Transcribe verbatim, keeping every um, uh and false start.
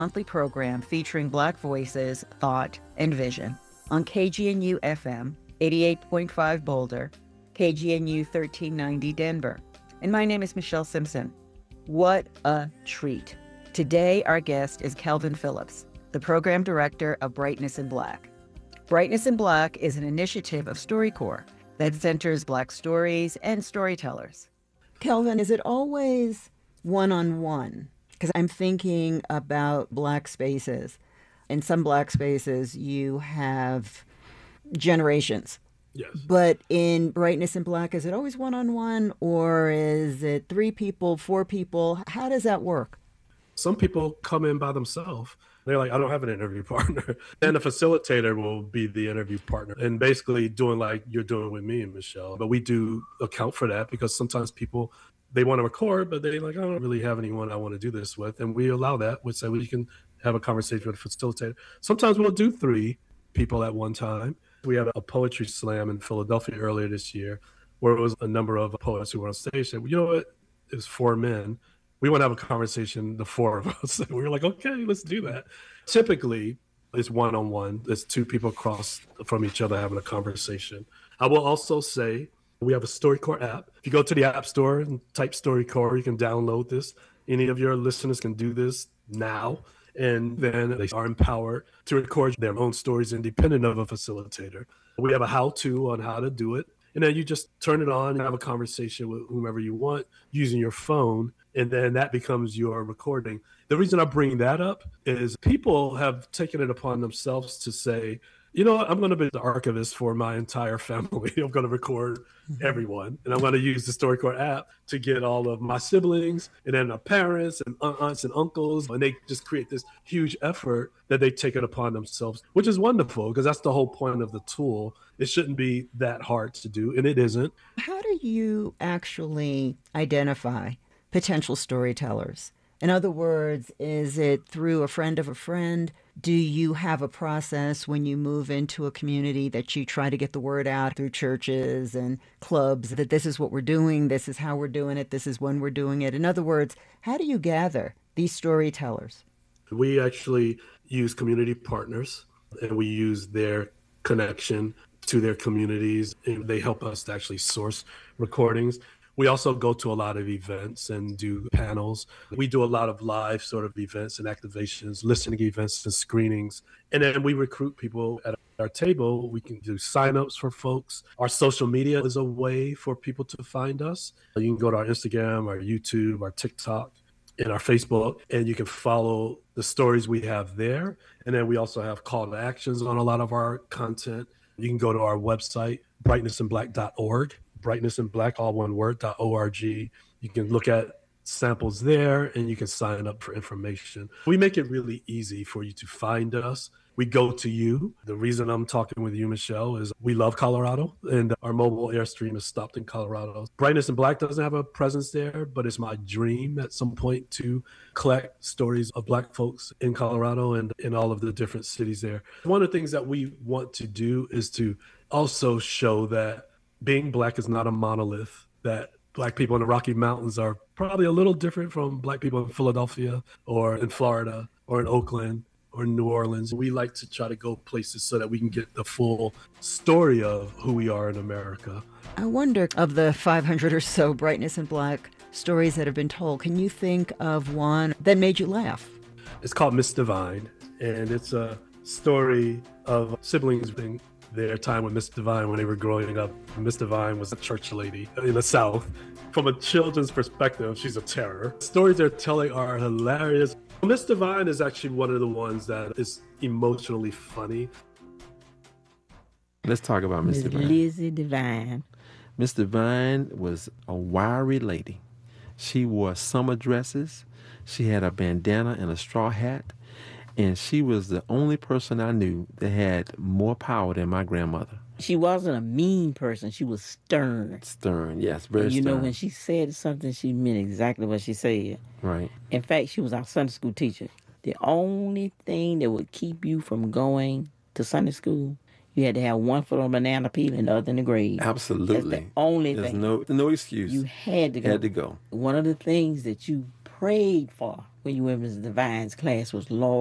monthly program featuring Black voices, thought, and vision on K G N U F M, eighty-eight point five Boulder, K G N U thirteen ninety Denver. And my name is Michelle Simpson. What a treat. Today, our guest is Kelvin Phillips, the program director of Brightness in Black. Brightness in Black is an initiative of StoryCorps that centers Black stories and storytellers. Kelvin, is it always one-on-one? Because I'm thinking about Black spaces. In some Black spaces, you have generations. Yes. But in Brightness in Black, is it always one-on-one, or is it three people, four people? How does that work? Some people come in by themselves. They're like, I don't have an interview partner. And the facilitator will be the interview partner and basically doing like you're doing with me and Michelle. But we do account for that because sometimes people, they want to record, but they're like, I don't really have anyone I want to do this with. And we allow that. We say, well, you can have a conversation with a facilitator. Sometimes we'll do three people at one time. We had a poetry slam in Philadelphia earlier this year where it was a number of poets who were on stage said, well, you know what? It was four men. We want to have a conversation, the four of us. And we were like, okay, let's do that. Typically, it's one-on-one. It's two people across from each other having a conversation. I will also say we have a StoryCorps app. If you go to the App Store and type StoryCorps, you can download this. Any of your listeners can do this now. And then they are empowered to record their own stories independent of a facilitator. We have a how-to on how to do it. And then you just turn it on and have a conversation with whomever you want using your phone. And then that becomes your recording. The reason I bring that up is people have taken it upon themselves to say, you know what, I'm going to be the archivist for my entire family. I'm going to record everyone. And I'm going to use the StoryCorps app to get all of my siblings and then my parents and aunts and uncles. And they just create this huge effort that they take it upon themselves, which is wonderful because that's the whole point of the tool. It shouldn't be that hard to do, and it isn't. How do you actually identify potential storytellers? In other words, is it through a friend of a friend? Do you have a process when you move into a community that you try to get the word out through churches and clubs that this is what we're doing, this is how we're doing it, this is when we're doing it? In other words, how do you gather these storytellers? We actually use community partners, and we use their connection to their communities, and they help us to actually source recordings. We also go to a lot of events and do panels. We do a lot of live sort of events and activations, listening events and screenings. And then we recruit people at our table. We can do signups for folks. Our social media is a way for people to find us. You can go to our Instagram, our YouTube, our TikTok, and our Facebook, and you can follow the stories we have there. And then we also have call to actions on a lot of our content. You can go to our website, brightness in black dot org. Brightness in Black, all one word, dot O R G. You can look at samples there and you can sign up for information. We make it really easy for you to find us. We go to you. The reason I'm talking with you, Michelle, is we love Colorado and our mobile airstream is stopped in Colorado. Brightness in Black doesn't have a presence there, but it's my dream at some point to collect stories of Black folks in Colorado and in all of the different cities there. One of the things that we want to do is to also show that being Black is not a monolith, that Black people in the Rocky Mountains are probably a little different from Black people in Philadelphia or in Florida or in Oakland or New Orleans. We like to try to go places so that we can get the full story of who we are in America. I wonder, of the five hundred or so Brightness in Black stories that have been told, can you think of one that made you laugh? It's called Miss Divine, and it's a story of siblings being their time with Miss Divine when they were growing up. Miss Divine was a church lady in the South. From a children's perspective, she's a terror. The stories they're telling are hilarious. Miss Divine is actually one of the ones that is emotionally funny. Let's talk about Miss Divine. Lizzie Divine. Miss Divine was a wiry lady. She wore summer dresses. She had a bandana and a straw hat. And she was the only person I knew that had more power than my grandmother. She wasn't a mean person. She was stern. Stern, yes, very and you stern. know, when she said something, she meant exactly what she said. Right. In fact, she was our Sunday school teacher. The only thing that would keep you from going to Sunday school, you had to have one foot on a banana peel and the other in the grave. Absolutely. That's the only There's thing. no no excuse. You had to go. Had to go. One of the things that you prayed for when you were in Miss Divine's class was large.